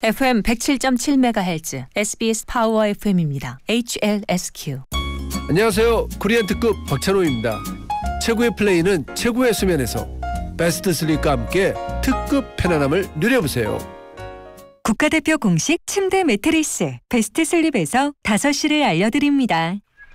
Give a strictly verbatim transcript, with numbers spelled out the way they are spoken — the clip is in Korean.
에프엠 백칠 점 칠 메가헤르츠 에스비에스 파워 에프엠입니다. 에이치엘에스큐. 안녕하세요. 코리안 특급 박찬호입니다. 최고의 플레이는 최고의 수면에서 베스트 슬립과 함께 특급 편안함을 누려보세요. 국가대표 공식 침대 매트리스 베스트 슬립에서 다섯 시를 알려드립니다.